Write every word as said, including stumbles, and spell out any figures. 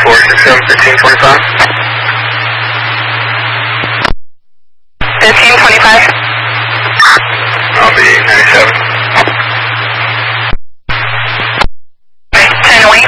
four six seven, fifteen twenty-five. fifteen twenty-five. I'll be ninety-seven.